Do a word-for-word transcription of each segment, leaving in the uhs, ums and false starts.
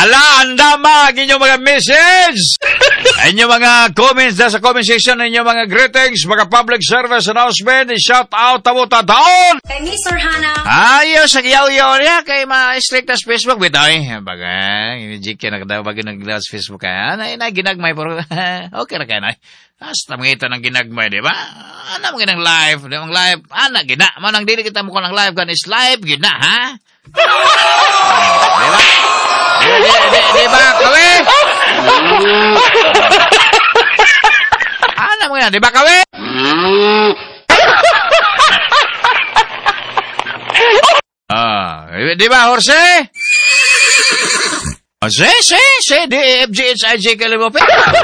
Ala, andama ang inyong mga message. Inyong mga comments na sa comment section, inyong mga greetings, mga public service announcement, shout out tamo ta daon. Kay Miss Orhana. Ayos, ang yaw-yaw niya kay ma-strict na Facebook bitaw eh. Baga, G K na kada bagay nag-glass Facebook kaya. Ana, ina, ginagmay pero okay na kaya na. Hasta mga ito ng ginagmay, di ba? Ana, mga ng live, di ba? Live, ana, gina. Manang dili kita mo ko ng live kan is live, gina, ha? Di ba? Di, di, di, di ba, kawe? Ana mo yan, di ba, kawe? Ah, di ba, Jorge? Jose, si, si, di, F G H I J Kalimope.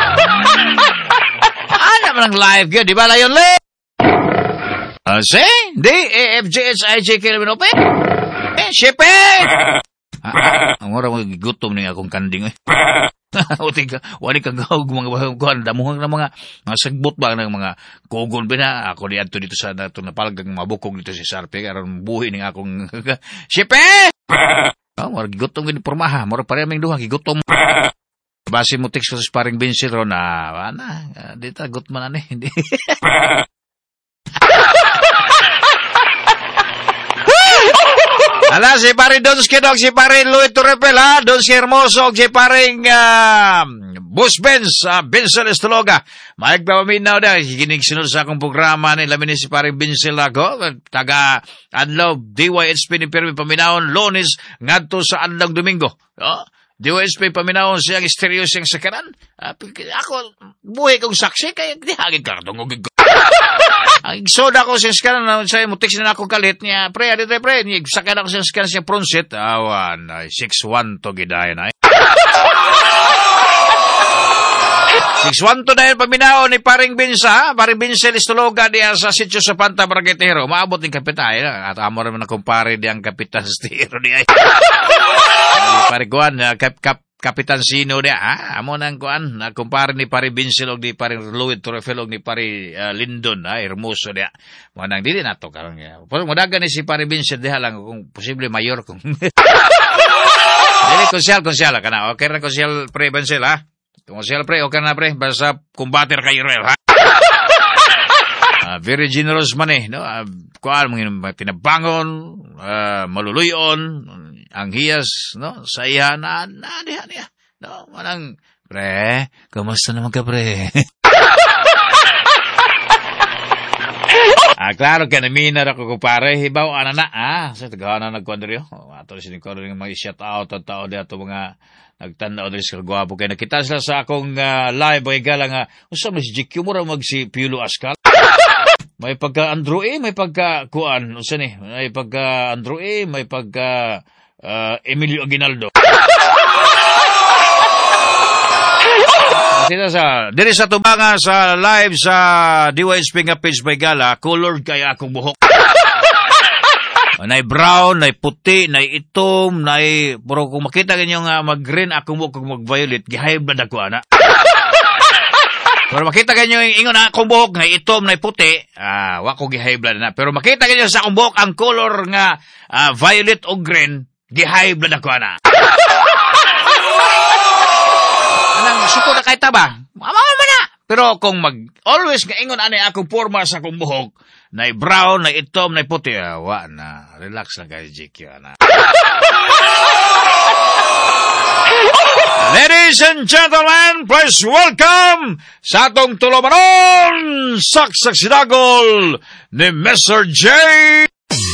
Ana mo ng live yun, di ba, Lion Le? Jose, di, F G H I J Kalimope. Eh, sipe! Ah, ang oras mo gutom ni akong kanding eh. O tiga, wali kang gawag mga kuhan, damuhang na mga, mga sagbot ba ng mga kugon ba na, ako di ato dito sa nato napalgang mabukog dito si Sarpe, karon buhi ng akong, sipe! Oh, mara gigutom gini pormaha, mara pare aming duha gigutom. Base mo text ko sa sparring bench ro na, ana, dito gutman ani, hindi. Ala, si pare Dons Kidog, si pare Louis Torrepel, ha? Dons Hermoso, si paring uh, Bus Benz, uh, Benzel Estologa. Maig pa paminaw na, kikinig sunod sa akong programa ni lamin si paring Benzel ako, taga Adlaw, D Y H P ni Pirmi paminawon, Lunes, ngadto sa Adlaw Domingo. Oh? D Y H P paminawon siyang stereo siyang sakaran. Uh, ako, buhay kong saksi, kaya di hagin ka, tungugig ko. Ang soda ko siya scan na sa mutik na ako kalit niya pre adito pre ni sakan ako siya scan siya pronset awan ay six one to gidayan ay six one to dahil paminao ni paring Binsa paring Binsa Listologa diya sa sitio sa Panta Barquetero maabot ni kapitay at amo rin na kumpare diyang kapitan stero diya pare kuan kap kap Kapitan Sino dia, ha? Amo nang kuan, na kumpare ni pare Vincel og ni pare Louis Torrefel og ni pare uh, Lindon, ha? Hermoso dia. Mo nang dili nato karon ya. Pero modaga ni si pare Vincel diha lang kung posible mayor kung. Dili konsyal konsyal kana. Okay ra konsyal pre Vincel ha. Konsyal pre okay na pre basta kumbater kay Rel ha. Uh, very generous man eh, no? Uh, kuan mga tinabangon, uh, maluluyon, ang hiyas, no? Sa iya na, na, diha, diha. No? Manang, pre, kamusta naman ka, pre? Ah, klaro ka na minar ako, kupare. Hibaw, ana na, ah. Sa tagawa na nagkondryo. Oh, ato rin sinikoro rin mga shout out at tao di ato mga nagtanda o rin sa gwapo. Kaya nakita sila sa akong uh, live, ay gala nga, usa mas G Q mo ra mag si Piolo Ascal. May pagka Andrew A, may pagka kuan, usa ni, may pagka Andrew A, may pagka uh, Emilio Aguinaldo. Sila sa diri sa tubanga sa live sa D Y H P nga page by gala, colored kaya akong buhok. Nay brown, nay puti, nay itom, nay pero kung makita ganyo nga mag-green akong buhok kung mag-violet, gihayb na ako ana. Pero makita ganyo yung ingon na akong buhok na itom na puti, ah, wako gi-high blood na. Pero makita ganyo sa akong buhok ang color nga uh, violet o green, gi-high blood ako na. Anang suko na kay taba, mamawan mo na. Pero kung mag, always nga ingon anay akong forma sa akong buhok, na brown, na itom, na puti, ah, wa na, relax na kayo, J Q, na. Ladies and gentlemen, please welcome sa atong tulomanon, saksak sinagol ni Mister J.